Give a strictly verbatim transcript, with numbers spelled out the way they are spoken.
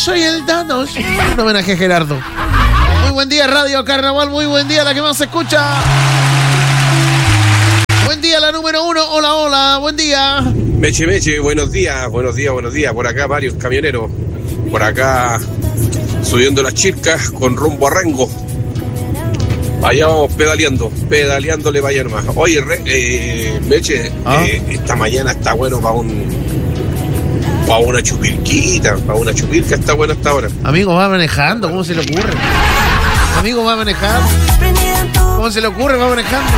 soy el Thanos. Un homenaje a Gerardo. Muy buen día, Radio Carnaval. Muy buen día, la que más se escucha. Buen día, la número uno. Hola, hola. Buen día. Meche, Meche, buenos días, buenos días, buenos días. Por acá varios camioneros. Por acá subiendo las chircas con rumbo a Rengo. Allá vamos pedaleando, pedaleándole vaya nomás. Oye, re, eh, Meche, ¿Ah? eh, esta mañana está bueno para un para una chupirquita, para una chupirca está bueno hasta ahora. Amigo, va manejando, ¿cómo se le ocurre? Amigo, va manejando. ¿Cómo se le ocurre? Va manejando.